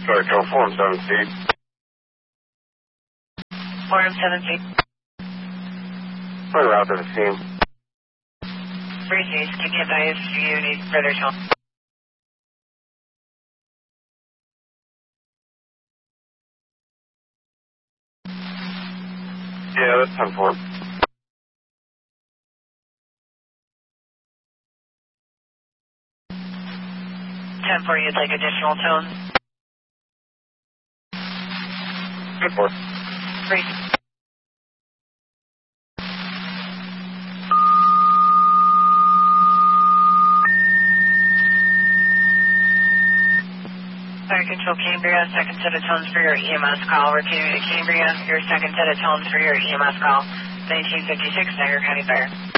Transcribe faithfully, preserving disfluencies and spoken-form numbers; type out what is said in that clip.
Sorry, Joe, form seven feet. Form seven feet. We're out to the scene. Received. Can you advise if you need further help? Yeah, that's ten four. ten four, you'd like additional tones? Good for. Three. Fire Control Cambria, second set of tones for your E M S call. Repeating to Cambria, your second set of tones for your E M S call. nineteen fifty-six, Niagara County Fire.